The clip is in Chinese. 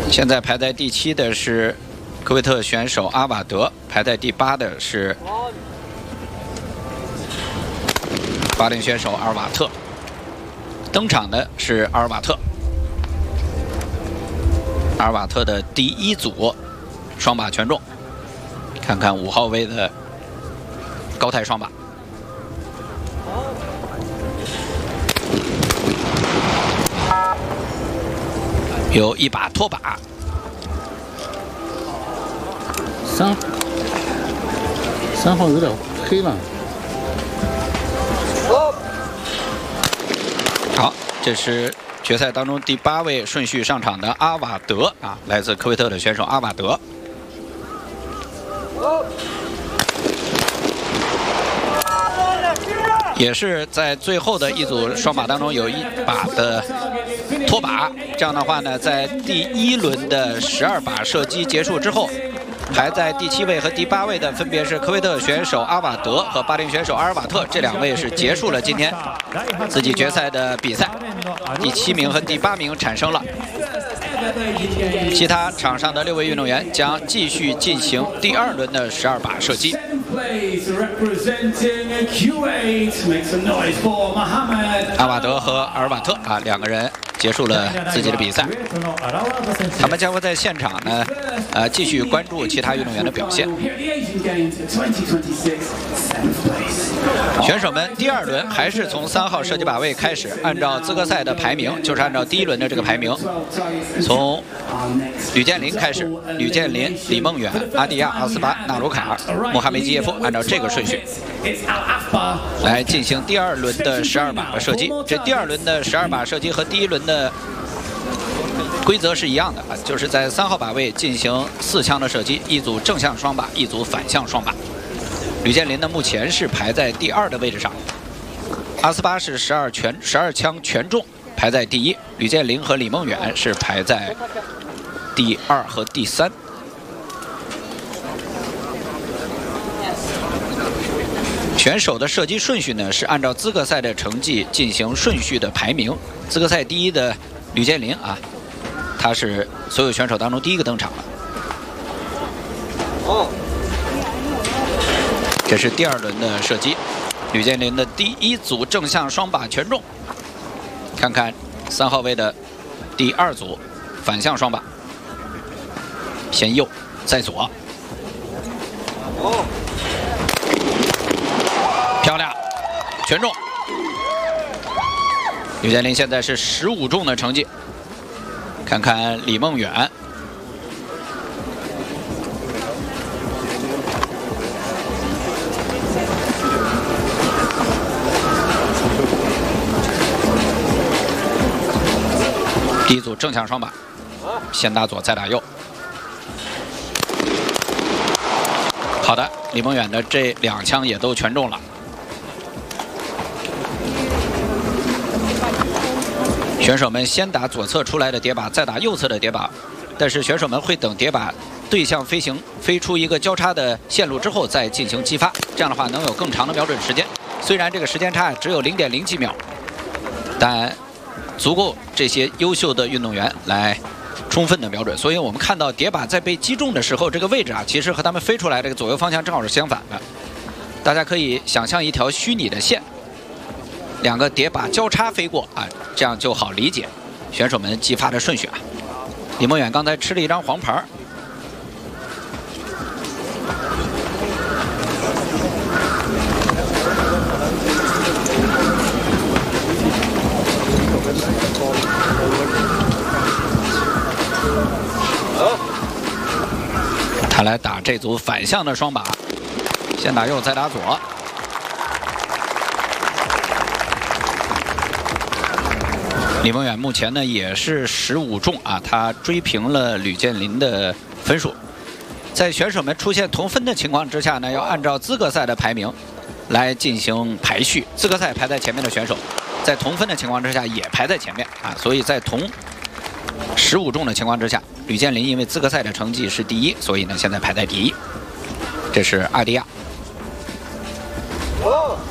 现在排在第7的是科威特选手阿瓦德，排在第8的是巴林选手阿尔瓦特。登场的是阿尔瓦特，阿尔瓦特的第1组双把全中，看看5号位的高台双把。 有一把拖把， 三号有点黑了。 好，这是决赛当中第8位顺序上场的阿瓦德啊，来自科威特的选手阿瓦德。也是在最后的一组双把当中有一把的拖把，这样的话呢，在第1轮的12把射击结束之后，排在第7位和第8位的分别是科威特选手阿瓦德和巴林选手阿尔瓦特，这2位是结束了今天自己决赛的比赛，第7名和第8名产生了。其他场上的6位运动员将继续进行第2轮的12把射击。 阿瓦德和阿尔瓦特啊，2个人结束了自己的比赛，他们将会在现场呢，继续关注其他运动员的表现。选手们第2轮还是从3号射击靶位开始，按照资格赛的排名，就是按照第1轮的这个排名，从吕建林开始，吕建林、李梦远、阿迪亚、阿斯巴、纳鲁卡、穆哈梅基耶夫，按照这个顺序来进行第2轮的12把的射击。这第2轮的12把射击和第1轮的规则是一样的啊，就是在3号靶位进行4枪的射击，一组正向双靶，一组反向双靶。吕建林呢，目前是排在第2的位置上，阿斯巴是12枪全中，排在第1。吕建林和李梦远是排在第2和第3。选手的射击顺序呢，是按照资格赛的成绩进行顺序的排名。资格赛第1的吕建林啊，他是所有选手当中第1个登场了。这是第2轮的射击，吕建林的第1组正向双靶全中。看看3号位的第2组反向双靶，先右再左，漂亮，全中。吕建林现在是15中的成绩。看看李梦远。 第1组正向双靶，先打左再打右。好的，李梦远的这2枪也都全中了。选手们先打左侧出来的叠靶，再打右侧的叠靶，但是选手们会等叠靶对向飞行飞出一个交叉的线路之后再进行击发，这样的话能有更长的瞄准时间。虽然这个时间差只有0.0几秒，但 足够这些优秀的运动员来充分的瞄准，所以我们看到叠靶在被击中的时候，这个位置啊，其实和他们飞出来这个左右方向正好是相反的。大家可以想象一条虚拟的线，2个叠靶交叉飞过啊，这样就好理解选手们击发的顺序啊。李梦远刚才吃了一张黄牌。 他来打这组反向的双靶，先打右，再打左。李梦远目前呢也是15中啊，他追平了吕建林的分数。在选手们出现同分的情况之下呢，要按照资格赛的排名来进行排序。资格赛排在前面的选手，在同分的情况之下也排在前面啊，所以在同15中的情况之下，吕建林因为资格赛的成绩是第1，所以呢现在排在第1。这是阿迪亚。